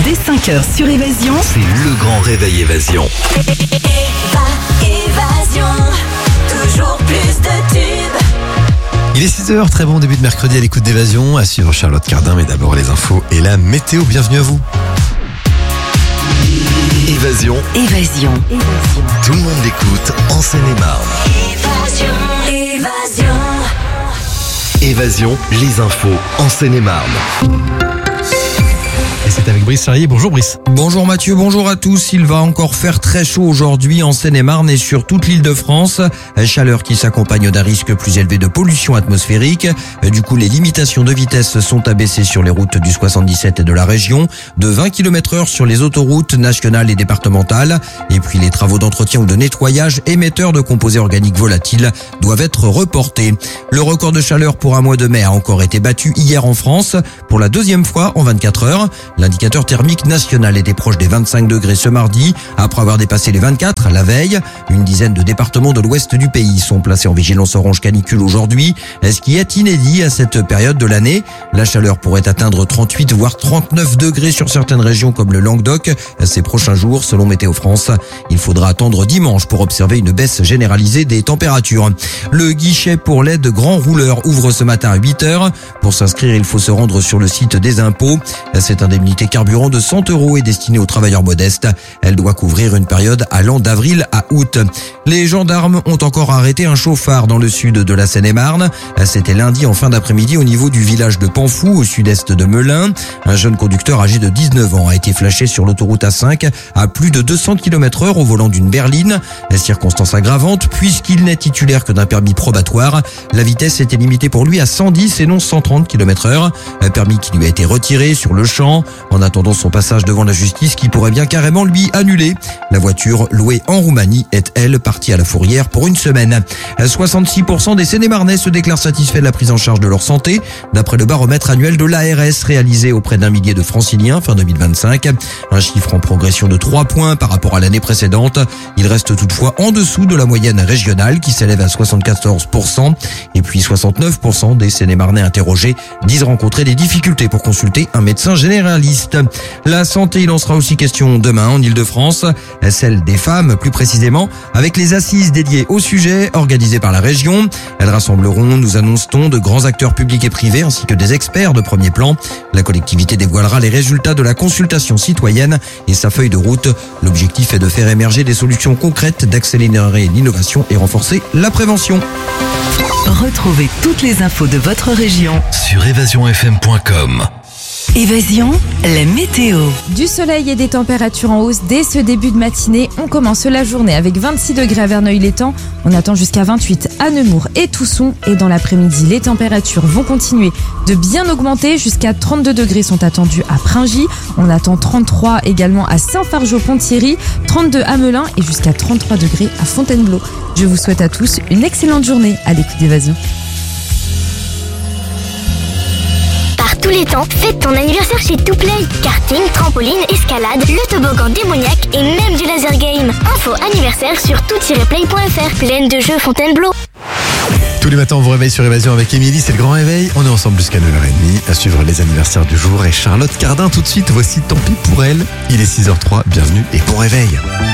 Dès 5h sur Évasion, C'est le grand réveil Évasion. Évasion, toujours plus de tubes. Il est 6h, très bon début de mercredi à l'écoute d'Évasion. À suivre Charlotte Cardin, mais d'abord les infos et la météo. Bienvenue à vous. Évasion, tout le monde l'écoute en Seine-et-Marne. Évasion, les infos en Seine-et-Marne. Et c'est avec Brice Charrier. Bonjour Brice. Bonjour Mathieu, bonjour à tous. Il va encore faire très chaud aujourd'hui en Seine-et-Marne et sur toute l'île de France. Chaleur qui s'accompagne d'un risque plus élevé de pollution atmosphérique. Du coup, les limitations de vitesse sont abaissées sur les routes du 77 et de la région, de 20 km/h sur les autoroutes nationales et départementales. Et puis les travaux d'entretien ou de nettoyage émetteurs de composés organiques volatiles doivent être reportés. Le record de chaleur pour un mois de mai a encore été battu hier en France pour la deuxième fois en 24 heures. L'indicateur thermique national était proche des 25 degrés ce mardi, après avoir dépassé les 24 la veille. Une dizaine de départements de l'ouest du pays sont placés en vigilance orange canicule aujourd'hui, ce qui est inédit à cette période de l'année. La chaleur pourrait atteindre 38 voire 39 degrés sur certaines régions comme le Languedoc ces prochains jours selon Météo France. Il faudra attendre dimanche pour observer une baisse généralisée des températures. Le guichet pour l'aide grand rouleur ouvre ce matin à 8h. Pour s'inscrire, il faut se rendre sur le site des impôts. Cette indemnité carburant de 100 € est destinée aux travailleurs modestes. Elle doit couvrir une période allant d'avril à août. Les gendarmes ont encore arrêté un chauffard dans le sud de la Seine-et-Marne. C'était lundi en fin d'après-midi au niveau du village de Panfou, au sud-est de Melun. Un jeune conducteur âgé de 19 ans a été flashé sur l'autoroute A5 à plus de 200 km/h au volant d'une berline. Circonstance aggravante puisqu'il n'est titulaire que d'un permis probatoire. La vitesse était limitée pour lui à 110 et non 130 km/h. Un permis qui lui a été retiré sur le champ en attendant son passage devant la justice qui pourrait bien carrément lui annuler. La voiture louée en Roumanie est, elle, partie à la fourrière pour une semaine. 66% des Seine-et-Marnais se déclarent satisfaits de la prise en charge de leur santé, d'après le baromètre annuel de l'ARS réalisé auprès d'1 millier de franciliens fin 2025. Un chiffre en progression de 3 points par rapport à l'année précédente. Il reste toutefois en dessous de la moyenne régionale qui s'élève à 74%. Et puis 69% des Seine-et-Marnais interrogés disent rencontrer des difficultés pour consulter un médecin généraliste. La santé, il en sera aussi question demain en Ile-de-France, celle des femmes plus précisément, avec les assises dédiées au sujet organisées par la région. Elles rassembleront, nous annonce-t-on, de grands acteurs publics et privés ainsi que des experts de premier plan. La collectivité dévoilera les résultats de la consultation citoyenne et sa feuille de route. L'objectif est de faire émerger des solutions concrètes, d'accélérer l'innovation et renforcer la prévention. retrouvez toutes les infos de votre région. Sur évasionfm.com. Évasion, la météo. Du soleil et des températures en hausse dès ce début de matinée. On commence la journée avec 26 degrés à Verneuil-l'Étang. On attend jusqu'à 28 à Nemours et Tousson. Et dans l'après-midi, les températures vont continuer de bien augmenter. Jusqu'à 32 degrés sont attendus à Pringy. On attend 33 également à Saint-Fargeau-Ponthierry, 32 à Melun et jusqu'à 33 degrés à Fontainebleau. Je vous souhaite à tous une excellente journée à l'écoute d'Évasion. Tous les temps, fête ton anniversaire chez Touplay. Karting, trampoline, escalade, le toboggan démoniaque et même du laser game. Info anniversaire sur tout-play.fr. Pleine de jeux Fontainebleau. Tous les matins, on vous réveille sur Évasion avec Émilie, c'est le grand réveil. On est ensemble jusqu'à 9h30 à suivre les anniversaires du jour. Et Charlotte Cardin, tout de suite, voici Tant pis pour elle. Il est 6h03, bienvenue et bon réveil.